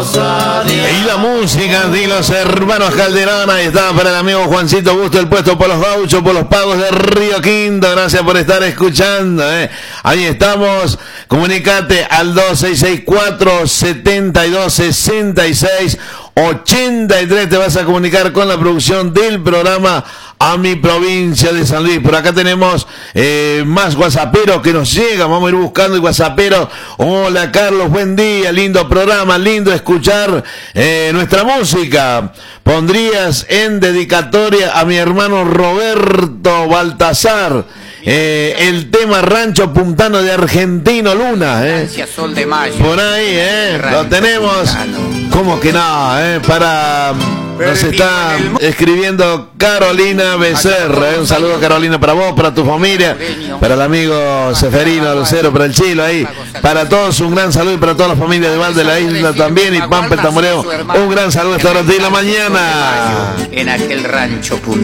Y la música de los hermanos Calderón, ahí está para el amigo Juancito Busto, el puesto por los gauchos, por los pagos de Río Quinto. Gracias por estar escuchando, Ahí estamos. Comunicate al 2664-7266-83. Te vas a comunicar con la producción del programa A Mi Provincia de San Luis. Por acá tenemos más whatsapperos que nos llegan. Vamos a ir buscando el whatsappero. Hola Carlos, buen día, lindo programa, lindo escuchar nuestra música. Pondrías en dedicatoria a mi hermano Roberto Baltasar el tema Rancho Puntano de Argentino Luna, Sol de Mayo. Por ahí, lo tenemos. ¿Cómo que no? Para... Nos está escribiendo Carolina Becerra. Un saludo, Carolina, para vos, para tu familia, para el amigo Seferino Lucero, para el Chilo ahí, para todos un gran saludo y para toda la familia de Val de la Isla también y Pampa el Tamoreo. Un gran saludo esta hora de la mañana. En aquel rancho Puntano.